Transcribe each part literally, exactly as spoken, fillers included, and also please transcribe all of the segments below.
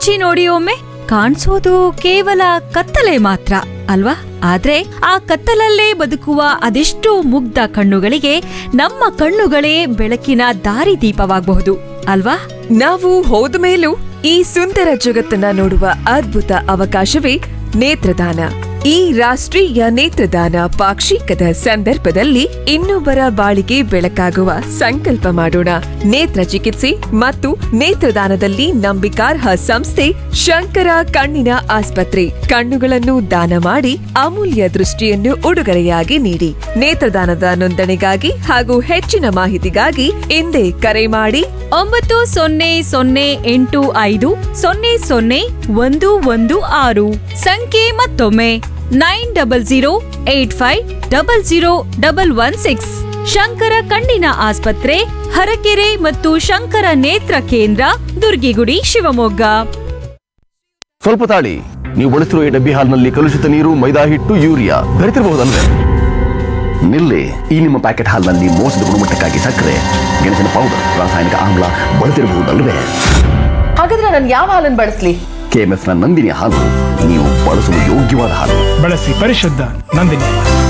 ಮುಚ್ಚಿ ನೋಡಿ ಒಮ್ಮೆ, ಕಾಣಿಸೋದು ಕೇವಲ ಕತ್ತಲೆ ಮಾತ್ರ ಅಲ್ವಾ? ಆದ್ರೆ ಆ ಕತ್ತಲಲ್ಲೇ ಬದುಕುವ ಅದೆಷ್ಟೋ ಮುಗ್ಧ ಕಣ್ಣುಗಳಿಗೆ ನಮ್ಮ ಕಣ್ಣುಗಳೇ ಬೆಳಕಿನ ದಾರಿದೀಪವಾಗಬಹುದು ಅಲ್ವಾ? ನಾವು ಹೋದ ಮೇಲೂ ಈ ಸುಂದರ ಜಗತ್ತನ್ನ ನೋಡುವ ಅದ್ಭುತ ಅವಕಾಶವೇ ನೇತ್ರದಾನ. ಈ ರಾಷ್ಟ್ರೀಯ ನೇತ್ರದಾನ ಪಾಕ್ಷಿಕದ ಸಂದರ್ಭದಲ್ಲಿ ಇನ್ನೊಬ್ಬರ ಬಾಳಿಗೆ ಬೆಳಕಾಗುವ ಸಂಕಲ್ಪ ಮಾಡೋಣ. ನೇತ್ರ ಚಿಕಿತ್ಸೆ ಮತ್ತು ನೇತ್ರದಾನದಲ್ಲಿ ನಂಬಿಕಾರ್ಹ ಸಂಸ್ಥೆ ಶಂಕರ ಕಣ್ಣಿನ ಆಸ್ಪತ್ರೆ. ಕಣ್ಣುಗಳನ್ನು ದಾನ ಮಾಡಿ ಅಮೂಲ್ಯ ದೃಷ್ಟಿಯನ್ನು ಉಡುಗೊರೆಯಾಗಿ ನೀಡಿ. ನೇತ್ರದಾನದ ನೋಂದಣಿಗಾಗಿ ಹಾಗೂ ಹೆಚ್ಚಿನ ಮಾಹಿತಿಗಾಗಿ ಹಿಂದೆ ಕರೆ ಮಾಡಿ ಒಂಬತ್ತು ಸೊನ್ನೆ ಸೊನ್ನೆ ಎಂಟು ಐದು ಸೊನ್ನೆ ಸೊನ್ನೆ ಒಂದು ಒಂದು ಆರು. ಸಂಖ್ಯೆ ಮತ್ತೊಮ್ಮೆ nine double zero eight five double zero double one six. Shankara ಕಣ್ಣಿನ ಆಸ್ಪತ್ರೆ, ಹರಕೆರೆ ಮತ್ತು ಶಂಕರ ನೇತ್ರ ಕೇಂದ್ರ, ದುರ್ಗಿಗುಡಿ, ಶಿವಮೊಗ್ಗ. ಸ್ವಲ್ಪ ತಾಳಿ, ನೀವು ಬಳಸಿರುವ ಈ ಡಬ್ಬಿ ಹಾಲ್ನಲ್ಲಿ ಕಲುಷಿತ ನೀರು, ಮೈದಾ ಹಿಟ್ಟು, ಯೂರಿಯಾ ಬೆರೆತಿರಬಹುದಲ್ವೇ? ನಿಲ್ಲಿ, ಈ ನಿಮ್ಮ ಪ್ಯಾಕೆಟ್ ಹಾಲ್ನಲ್ಲಿ ಮೋಸದ ಗುಣಮಟ್ಟಕ್ಕಾಗಿ ಸಕ್ಕರೆ, ಗೆಣಸಿನ ಪೌಡರ್, ರಾಸಾಯನಿಕ ಆಮ್ಲ ಬಳಸಿರಬಹುದಲ್ವೇ? ಹಾಗಾದ್ರೆ ನಾನು ಯಾವ ಹಾಲನ್ನು ಬಳಸಲಿ? ಕೆಎಂಎಫ್ ನ ನಂದಿನಿ ಹಾಲು ನೀವು ಬಳಸಲು ಯೋಗ್ಯವಾದ ಹಾಲು. ಬಳಸಿ ಪರಿಶುದ್ಧ ನಂದಿನಿ.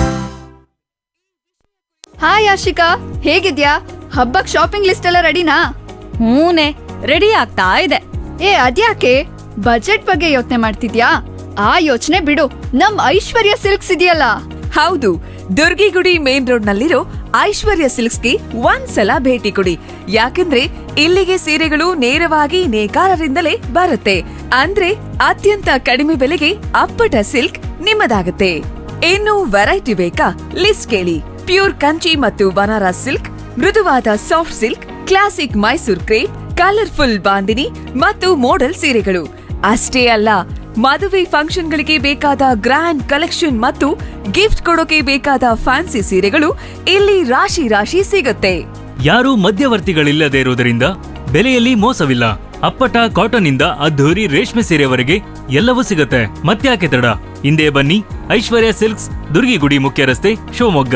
ಹಾಯ್ ಆಶಿಕಾ, ಹೇಗಿದ್ಯಾ? ಹಬ್ಬಕ್ ಶಾಪಿಂಗ್ ಲಿಸ್ಟ್ ಎಲ್ಲ ರೆಡಿನಾ? ಹೂನೆ, ರೆಡಿ ಆಗ್ತಾ ಇದೆ. ಏ ಅದ್ಯಾಕೆ ಬಜೆಟ್ ಬಗ್ಗೆ ಯೋಚನೆ ಮಾಡ್ತಿದ್ಯಾ? ಆ ಯೋಚನೆ ಬಿಡು, ನಮ್ ಐಶ್ವರ್ಯ ಸಿಲ್ಕ್ಸ್ ಇದೆಯಲ್ಲ. ಹೌದು, ದುರ್ಗಿಗುಡಿ ಮೇನ್ ರೋಡ್ ನಲ್ಲಿರೋ ಐಶ್ವರ್ಯ ಸಿಲ್ಕ್ಸ್ಗೆ ಒಂದ್ಸಲ ಭೇಟಿ ಕೊಡಿ. ಯಾಕಂದ್ರೆ ಇಲ್ಲಿಗೆ ಸೀರೆಗಳು ನೇರವಾಗಿ ನೇಕಾರರಿಂದಲೇ ಬರುತ್ತೆ. ಅಂದ್ರೆ ಅತ್ಯಂತ ಕಡಿಮೆ ಬೆಲೆಗೆ ಅಪ್ಪಟ ಸಿಲ್ಕ್ ನಿಮ್ಮದಾಗುತ್ತೆ. ಇನ್ನು ವೆರೈಟಿ ಬೇಕಾ? ಲಿಸ್ಟ್ ಕೇಳಿ. ಪ್ಯೂರ್ ಕಂಚಿ ಮತ್ತು ಬನಾರಸ್ ಸಿಲ್ಕ್, ಮೃದುವಾದ soft silk, classic Mysore crepe, colourful bandhani ಮತ್ತು ಮೋಡಲ್ ಸೀರೆಗಳು ಅಷ್ಟೇ ಅಲ್ಲ, ಮದುವೆ ಫಂಕ್ಷನ್ಗಳಿಗೆ ಬೇಕಾದ ಗ್ರ್ಯಾಂಡ್ ಕಲೆಕ್ಷನ್ ಮತ್ತು ಗಿಫ್ಟ್ ಕೊಡೋಕೆ ಬೇಕಾದ ಫ್ಯಾನ್ಸಿ ಸೀರೆಗಳು ಇಲ್ಲಿ ರಾಶಿ ರಾಶಿ ಸಿಗುತ್ತೆ. ಯಾರೂ ಮಧ್ಯವರ್ತಿಗಳಿಲ್ಲದೆ ಇರುವುದರಿಂದ ಬೆಲೆಯಲ್ಲಿ ಮೋಸವಿಲ್ಲ. ಅಪ್ಪಟ ಕಾಟನ್ ಇಂದ ಅದ್ಧೂರಿ ರೇಷ್ಮೆ ಸೀರೆವರೆಗೆ ಎಲ್ಲವೂ ಸಿಗುತ್ತೆ. ಮತ್ತ್ಯಾಕೆ ತಡ, ಹಿಂದೆ ಬನ್ನಿ. ಐಶ್ವರ್ಯ ಸಿಲ್ಕ್ಸ್, ದುರ್ಗಿಗುಡಿ ಮುಖ್ಯ ರಸ್ತೆ, ಶಿವಮೊಗ್ಗ.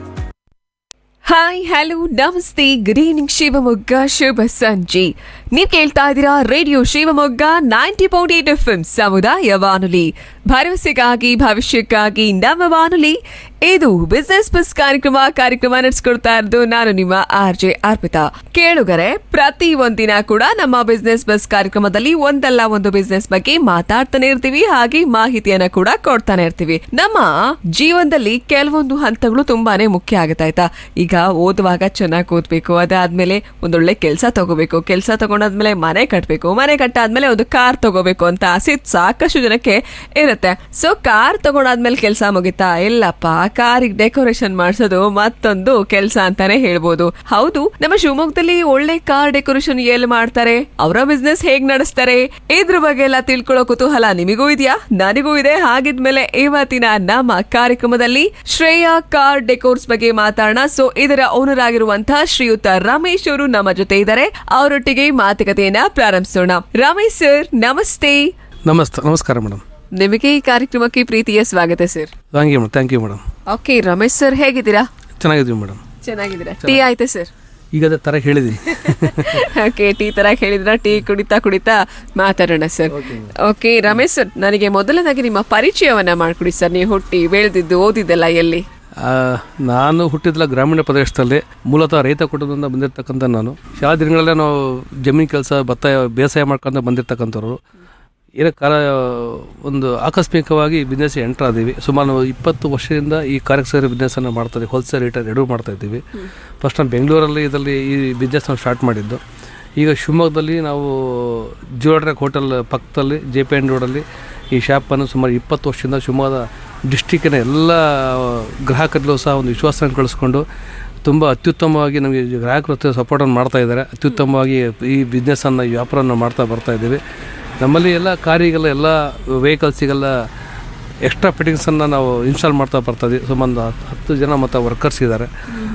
ಹಾಯ್, ಹಲೋ, ನಮಸ್ತೆ, ಗುಡ್ ಈವ್ನಿಂಗ್ ಶಿವಮೊಗ್ಗ, ಶುಭ ಸಂಜೆ. ನೀವ್ ಕೇಳ್ತಾ ಇದ್ದೀರಾ radio Shivamogga ninety point eight F M ಸಮುದಾಯ ಬಾನುಲಿ, ಭರವಸೆಗಾಗಿ ಭವಿಷ್ಯಕ್ಕಾಗಿ ನಮ್ಮ ಬಾನುಲಿ. ಇದು ಬಿಸ್ನೆಸ್ ಬಸ್ ಕಾರ್ಯಕ್ರಮ ಕಾರ್ಯಕ್ರಮ ನಡೆಸ್ಕೊಡ್ತಾ ಇರೋದು ನಾನು ನಿಮ್ಮ ಆರ್ ಜೆ ಅರ್ಪಿತಾ. ಕೇಳುಗರೆ, ಪ್ರತಿ ಒಂದಿನ ಕೂಡ ನಮ್ಮ ಬಿಸ್ನೆಸ್ ಬಸ್ ಕಾರ್ಯಕ್ರಮದಲ್ಲಿ ಒಂದಲ್ಲ ಒಂದು ಬಿಸ್ನೆಸ್ ಬಗ್ಗೆ ಮಾತಾಡ್ತಾನೆ ಇರ್ತೀವಿ, ಹಾಗೆ ಮಾಹಿತಿಯನ್ನ ಕೂಡ ಕೊಡ್ತಾನೆ ಇರ್ತೀವಿ. ನಮ್ಮ ಜೀವನದಲ್ಲಿ ಕೆಲವೊಂದು ಹಂತಗಳು ತುಂಬಾನೇ ಮುಖ್ಯ ಆಗುತ್ತೆ ಆಯ್ತಾ. ಈಗ ಓದುವಾಗ ಚೆನ್ನಾಗಿ ಓದ್ಬೇಕು, ಅದಾದ್ಮೇಲೆ ಒಂದೊಳ್ಳೆ ಕೆಲಸ ತಗೋಬೇಕು, ಕೆಲಸ ತಗೊಂಡಾದ್ಮೇಲೆ ಮನೆ ಕಟ್ಬೇಕು, ಮನೆ ಕಟ್ಟಾದ್ಮೇಲೆ ಒಂದು ಕಾರ್ ತಗೋಬೇಕು ಅಂತ ಆಸೆ ಸಾಕಷ್ಟು ಜನಕ್ಕೆ ಇರುತ್ತೆ. ಸೊ ಕಾರ್ ತಗೊಂಡಾದ್ಮೇಲೆ ಕೆಲಸ ಮುಗಿತಾ? ಇಲ್ಲಪ್ಪ, ಕಾರಿಗೆ ಡೆಕೋರೇಷನ್ ಮಾಡಿಸೋದು ಮತ್ತೊಂದು ಕೆಲಸ ಅಂತಾನೆ ಹೇಳ್ಬೋದು. ಹೌದು, ನಮ್ಮ ಶಿವಮೊಗ್ಗದಲ್ಲಿ ಒಳ್ಳೆ ಕಾರ್ ಡೆಕೋರೇಷನ್ ಎಲ್ಲಿ ಮಾಡ್ತಾರೆ, ಅವರ ಬಿಸ್ನೆಸ್ ಹೇಗ್ ನಡೆಸ್ತಾರೆ, ಇದ್ರ ಬಗ್ಗೆ ಎಲ್ಲ ತಿಳ್ಕೊಳ್ಳೋ ಕುತೂಹಲ ನಿಮಗೂ ಇದೆಯಾ? ನನಗೂ ಇದೆ. ಹಾಗಿದ್ಮೇಲೆ ಇವತ್ತಿನ ನಮ್ಮ ಕಾರ್ಯಕ್ರಮದಲ್ಲಿ ಶ್ರೇಯಾ ಕಾರ್ ಡೆಕೋರ್ಸ್ ಬಗ್ಗೆ ಮಾತಾಡೋಣ. ಸೊ ಇದರ ಓನರ್ ಆಗಿರುವಂತಹ ಶ್ರೀಯುತ ರಮೇಶ್ ಅವರು ನಮ್ಮ ಜೊತೆ ಇದ್ದಾರೆ. ಅವರೊಟ್ಟಿಗೆ ಮಾತುಕತೆಯನ್ನ ಪ್ರಾರಂಭಿಸೋಣ. ರಮೇಶ್ ಸರ್, ನಮಸ್ತೆ. ನಮಸ್ತೆ. ನಮಸ್ಕಾರ ಮೇಡಮ್. ನಿಮಗೆ ಈ ಕಾರ್ಯಕ್ರಮಕ್ಕೆ ಪ್ರೀತಿಯ ಸ್ವಾಗತ sir. Thank you madam. Okay Ramesh sir, ಹೇಗಿದ್ದೀರಾ? ಚೆನ್ನಾಗಿದ್ದೀವಿ ಮೇಡಮ್. ಚೆನ್ನಾಗಿದ್ದೀರಾ? ಟೀ ಆಯ್ತಾ ಸರ್? ಈಗ ಅದೇ ತರ ಹೇಳಿದೀನಿ. ಓಕೆ, ಟೀ ತರ ಹೇಳಿದ್ರ, ಟೀ ಕುಡಿತಾ ಕುಡಿತಾ ಮಾತಾಡೋಣ ಸರ್. ಓಕೆ ರಮೇಶ್ ಸರ್, ನನಗೆ ಮೊದಲನೇದಾಗಿ ನಿಮ್ಮ ಪರಿಚಯವನ್ನ ಮಾಡ್ಕೊಡಿ ಸರ್. ನೀವು ಹುಟ್ಟಿ ಬೆಳೆದಿದ್ದು ಓದಿದ್ದೆಲ್ಲ ಎಲ್ಲಿ? ನಾನು ಹುಟ್ಟಿದ್ಲ ಗ್ರಾಮೀಣ ಪ್ರದೇಶದಲ್ಲಿ, ಮೂಲತಃ ರೈತ ಕುಟುಂಬದಿಂದ ಬಂದಿರತಕ್ಕಂಥ ನಾನು. ಶಾಲಾ ದಿನಗಳಲ್ಲೇ ನಾವು ಜಮೀನು ಕೆಲಸ, ಭತ್ತ ಬೇಸಾಯ ಮಾಡ್ಕೊಂಡು ಬಂದಿರತಕ್ಕಂಥವ್ರು. ಏನೋ ಕಾಲ ಒಂದು ಆಕಸ್ಮಿಕವಾಗಿ ಬಿಸ್ನೆಸ್ ಎಂಟರ್ ಆದೀವಿ. ಸುಮಾರು ಇಪ್ಪತ್ತು ವರ್ಷದಿಂದ ಈ ಕಾರ್ಯಕ್ಸರಿ ಬಿಸ್ನೆಸ್ಸನ್ನು ಮಾಡ್ತಾ ಇದ್ದೀವಿ. ಹೋಲ್ಸೇಲ್ ರೇಟರ್ ಎರಡೂ ಮಾಡ್ತಾ ಇದ್ದೀವಿ. ಫಸ್ಟ್ ನಾನು ಬೆಂಗಳೂರಲ್ಲಿ ಇದರಲ್ಲಿ ಈ ಬಿಸ್ನೆಸ್ ನಾವು ಸ್ಟಾರ್ಟ್ ಮಾಡಿದ್ದು. ಈಗ ಶಿವಮೊಗ್ಗದಲ್ಲಿ ನಾವು ಜಿಯೋಡ್ರಾಕ್ ಹೋಟೆಲ್ ಪಕ್ಕದಲ್ಲಿ ಜೆ ಪಿ ಎನ್ ರೋಡಲ್ಲಿ ಈ ಶಾಪನ್ನು ಸುಮಾರು ಇಪ್ಪತ್ತು ವರ್ಷದಿಂದ ಶಿವಮೊಗ್ಗದ ಡಿಸ್ಟಿಕ್ಕಿನ ಎಲ್ಲ ಗ್ರಾಹಕರಲ್ಲೂ ಸಹ ಒಂದು ವಿಶ್ವಾಸವನ್ನು ಕಳಿಸ್ಕೊಂಡು ತುಂಬ ಅತ್ಯುತ್ತಮವಾಗಿ ನಮಗೆ ಗ್ರಾಹಕರು ಸಪೋರ್ಟನ್ನು ಮಾಡ್ತಾ ಇದ್ದಾರೆ. ಅತ್ಯುತ್ತಮವಾಗಿ ಈ ಬಿಸ್ನೆಸ್ಸನ್ನು, ಈ ವ್ಯಾಪಾರವನ್ನು ಮಾಡ್ತಾ ಬರ್ತಾ ಇದ್ದೀವಿ. ನಮ್ಮಲ್ಲಿ ಎಲ್ಲ ಕಾರಿಗೆಲ್ಲ, ಎಲ್ಲ ವೆಹಿಕಲ್ಸಿಗೆಲ್ಲ ಎಕ್ಸ್ಟ್ರಾ ಫಿಟ್ಟಿಂಗ್ಸನ್ನು ನಾವು ಇನ್ಸ್ಟಾಲ್ ಮಾಡ್ತಾ ಬರ್ತಾಯಿದ್ವಿ. ಸುಮಾರು ಹತ್ತು ಜನ ಮತ್ತು ವರ್ಕರ್ಸ್ ಇದ್ದಾರೆ.